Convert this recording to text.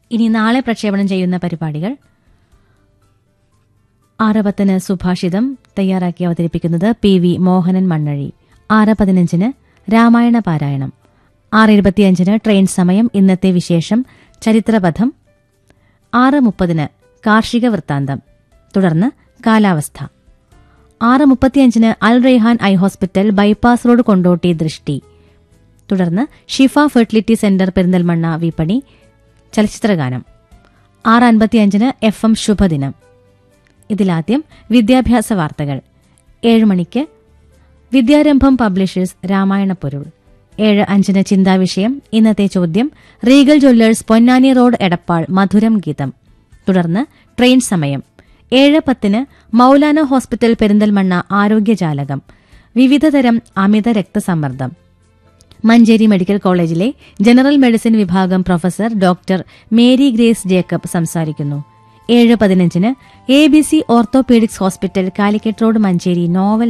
ഇനി നാളെ പ്രക്ഷേപണം ചെയ്യുന്ന പരിപാടികൾ: 6:10 സുഭാഷിതം തയ്യാറാക്കി അവതരിപ്പിക്കുന്നത് PV മോഹനൻ മണ്ണഴി. 6:15 രാമായണ പാരായണം. 6:25 ട്രെയിൻ സമയം, ഇന്നത്തെ വിശേഷം, ചരിത്രപഥം. 6:30 കാർഷിക വൃത്താന്തം. തുടർന്ന് കാലാവസ്ഥ. 6:35 അൽ Raihan eye hospital, bypass road, Kondotty, ദൃഷ്ടി. തുടർന്ന് ഷിഫ ഫെർട്ടിലിറ്റി സെന്റർ, പെരിന്തൽമണ്ണ, വിപണി, ചലച്ചിത്രഗാനം. 6:55 FM ശുഭദിനം. ഇതിലാദ്യം വിദ്യാഭ്യാസ വാർത്തകൾ. 7 മണിക്ക് വിദ്യാരംഭം പബ്ലിഷേഴ്സ് രാമായണ പൊരുൾ. 7:05 ചിന്താവിഷയം, ഇന്നത്തെ ചോദ്യം, Regal Jewellers, Ponnani road, Edappal, മധുരം ഗീതം. തുടർന്ന് ട്രെയിൻ സമയം. 7:10 മൌലാന ഹോസ്പിറ്റൽ, പെരിന്തൽമണ്ണ, ആരോഗ്യജാലകം. വിവിധതരം അമിത രക്തസമ്മർദ്ദം. മഞ്ചേരി മെഡിക്കൽ കോളേജിലെ ജനറൽ മെഡിസിൻ വിഭാഗം professor doctor Mary grace Jacob സംസാരിക്കുന്നു. 7:15 ABC orthopaedics hospital, Calicut road, Manjeri, novel